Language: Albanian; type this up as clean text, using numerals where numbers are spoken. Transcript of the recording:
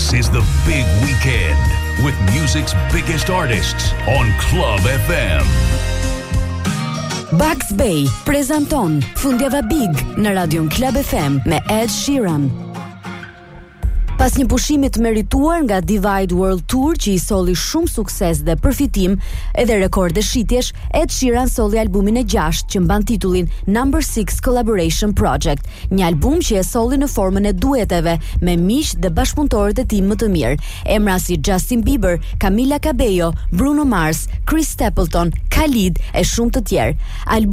This is the big weekend with music's biggest artists on Club FM. Bugs Bay prezanton Fundjava Big në Radion Club FM me Ed Sheeran. Pas një pushimi të merituar nga Divide World Tour që i solli shumë sukses dhe përfitim edhe rekorde shitjesh, Ed Sheeran solli albumin e 6 që mban titullin Number 6 Collaboration Project, një album që e solli në formën e dueteve me miq dhe bashkëpunëtorët e tij më të mirë, emra si Justin Bieber, Camila Cabello, Bruno Mars, Chris Stapleton, Khalid e shumë të tjerë.